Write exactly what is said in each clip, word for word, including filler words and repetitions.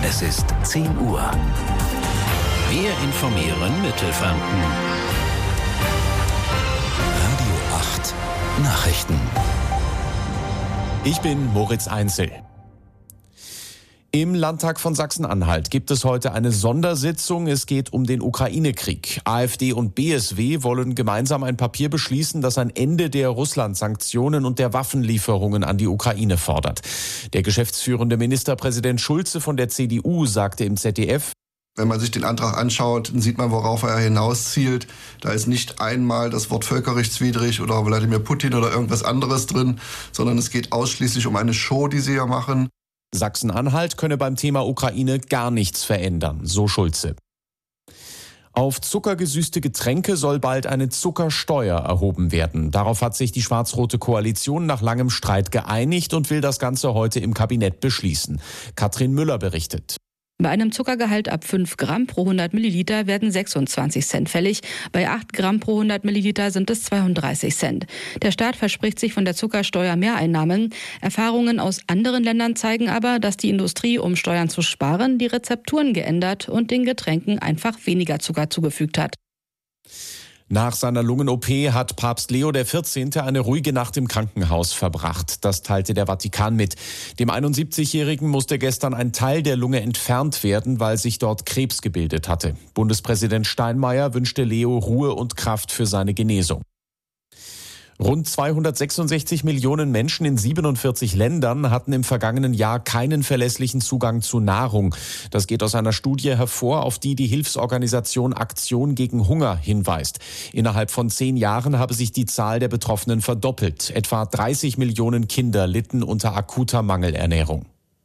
Es ist zehn Uhr. Wir informieren Mittelfranken. Radio acht Nachrichten. Ich bin Moritz Einzel. Im Landtag von Sachsen-Anhalt gibt es heute eine Sondersitzung. Es geht um den Ukraine-Krieg. AfD und B S W wollen gemeinsam ein Papier beschließen, das ein Ende der Russland-Sanktionen und der Waffenlieferungen an die Ukraine fordert. Der geschäftsführende Ministerpräsident Schulze von der C D U sagte im Z D F: Wenn man sich den Antrag anschaut, dann sieht man, worauf er hinauszielt. Da ist nicht einmal das Wort völkerrechtswidrig oder Wladimir Putin oder irgendwas anderes drin, sondern es geht ausschließlich um eine Show, die sie hier machen. Sachsen-Anhalt könne beim Thema Ukraine gar nichts verändern, so Schulze. Auf zuckergesüßte Getränke soll bald eine Zuckersteuer erhoben werden. Darauf hat sich die schwarz-rote Koalition nach langem Streit geeinigt und will das Ganze heute im Kabinett beschließen. Katrin Müller berichtet. Bei einem Zuckergehalt ab fünf Gramm pro hundert Milliliter werden sechsundzwanzig Cent fällig. Bei acht Gramm pro hundert Milliliter sind es zweiunddreißig Cent. Der Staat verspricht sich von der Zuckersteuer Mehreinnahmen. Erfahrungen aus anderen Ländern zeigen aber, dass die Industrie, um Steuern zu sparen, die Rezepturen geändert und den Getränken einfach weniger Zucker zugefügt hat. Nach seiner Lungen-O P hat Papst Leo der vierzehnte eine ruhige Nacht im Krankenhaus verbracht. Das teilte der Vatikan mit. Dem einundsiebzigjährigen musste gestern ein Teil der Lunge entfernt werden, weil sich dort Krebs gebildet hatte. Bundespräsident Steinmeier wünschte Leo Ruhe und Kraft für seine Genesung. Rund zweihundertsechsundsechzig Millionen Menschen in siebenundvierzig Ländern hatten im vergangenen Jahr keinen verlässlichen Zugang zu Nahrung. Das geht aus einer Studie hervor, auf die die Hilfsorganisation Aktion gegen Hunger hinweist. Innerhalb von zehn Jahren habe sich die Zahl der Betroffenen verdoppelt. Etwa dreißig Millionen Kinder litten unter akuter Mangelernährung.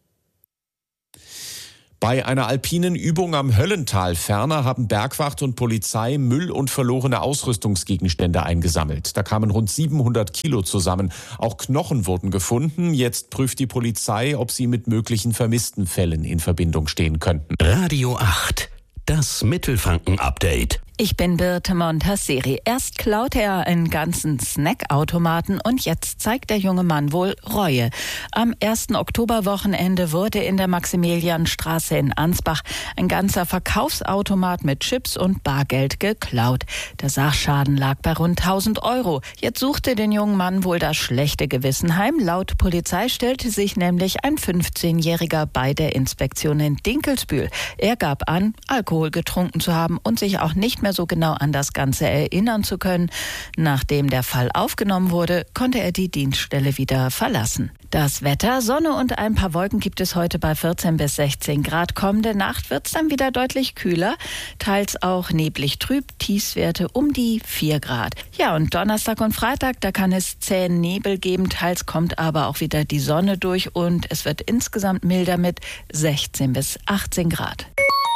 Bei einer alpinen Übung am Höllental ferner haben Bergwacht und Polizei Müll und verlorene Ausrüstungsgegenstände eingesammelt. Da kamen rund siebenhundert Kilo zusammen. Auch Knochen wurden gefunden. Jetzt prüft die Polizei, ob sie mit möglichen vermissten Fällen in Verbindung stehen könnten. Radio acht, das Mittelfranken-Update. Ich bin Birte Montasseri. Erst klaute er einen ganzen Snackautomaten und jetzt zeigt der junge Mann wohl Reue. Am ersten Oktoberwochenende wurde in der Maximilianstraße in Ansbach ein ganzer Verkaufsautomat mit Chips und Bargeld geklaut. Der Sachschaden lag bei rund tausend Euro. Jetzt suchte den jungen Mann wohl das schlechte Gewissen heim. Laut Polizei stellte sich nämlich ein fünfzehnjähriger bei der Inspektion in Dinkelsbühl. Er gab an, Alkohol getrunken zu haben und sich auch nicht mehr so genau an das Ganze erinnern zu können. Nachdem der Fall aufgenommen wurde, konnte er die Dienststelle wieder verlassen. Das Wetter: Sonne und ein paar Wolken gibt es heute bei vierzehn bis sechzehn Grad. Kommende Nacht wird es dann wieder deutlich kühler, teils auch neblig trüb, Tiefstwerte um die vier Grad. Ja, und Donnerstag und Freitag, da kann es zähen Nebel geben, teils kommt aber auch wieder die Sonne durch und es wird insgesamt milder mit sechzehn bis achtzehn Grad.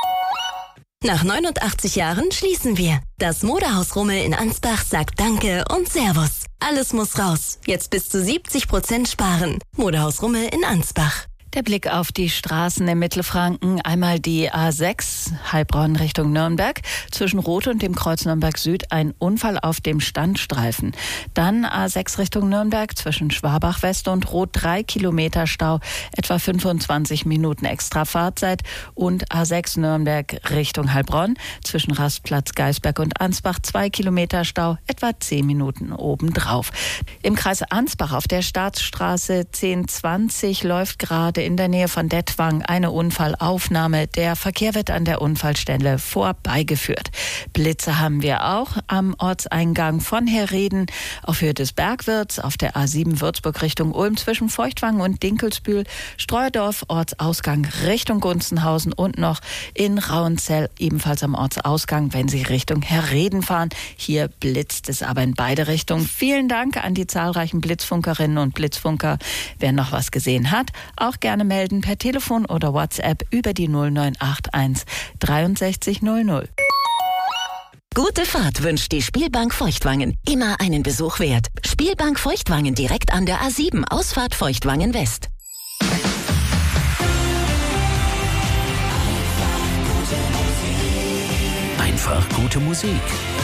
Nach neunundachtzig Jahren schließen wir. Das Modehaus Rummel in Ansbach sagt Danke und Servus. Alles muss raus. Jetzt bis zu siebzig Prozent sparen. Modehaus Rummel in Ansbach. Der Blick auf die Straßen im Mittelfranken. Einmal die A sechs, Heilbronn Richtung Nürnberg. Zwischen Roth und dem Kreuz Nürnberg Süd ein Unfall auf dem Standstreifen. Dann A sechs Richtung Nürnberg zwischen Schwabach West und Roth drei Kilometer Stau, etwa fünfundzwanzig Minuten extra Fahrzeit. Und A sechs Nürnberg Richtung Heilbronn zwischen Rastplatz Geisberg und Ansbach zwei Kilometer Stau, etwa zehn Minuten obendrauf. Im Kreis Ansbach auf der Staatsstraße zehn zwanzig läuft gerade in der Nähe von Dettwang eine Unfallaufnahme. Der Verkehr wird an der Unfallstelle vorbeigeführt. Blitze haben wir auch am Ortseingang von Herreden auf Höhe des Bergwirts, auf der A sieben Würzburg Richtung Ulm zwischen Feuchtwangen und Dinkelsbühl, Streudorf Ortsausgang Richtung Gunzenhausen und noch in Rauenzell ebenfalls am Ortsausgang, wenn Sie Richtung Herreden fahren. Hier blitzt es aber in beide Richtungen. Vielen Dank an die zahlreichen Blitzfunkerinnen und Blitzfunker. Wer noch was gesehen hat, auch gerne gerne melden per Telefon oder WhatsApp über die null neun acht eins dreiundsechzig null null. Gute Fahrt wünscht die Spielbank Feuchtwangen. Immer einen Besuch wert. Spielbank Feuchtwangen direkt an der A sieben, Ausfahrt Feuchtwangen West. Einfach gute Musik.